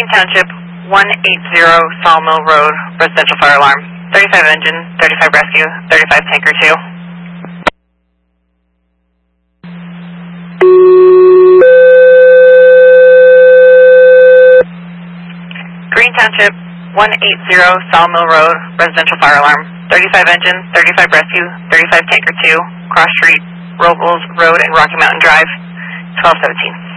Township, 180 Sawmill Road, residential fire alarm. 35 engine, 35 rescue, 35 tanker 2. Green Township, 180 Sawmill Road, residential fire alarm. 35 engine, 35 rescue, 35 tanker 2, cross street, Robles Road and Rocky Mountain Drive, 1217.